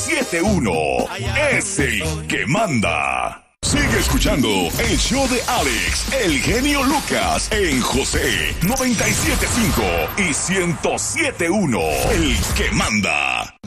107.1 es el que manda. Sigue escuchando el show de Alex, el genio Lucas, en José 97.5 y 107.1, el que manda.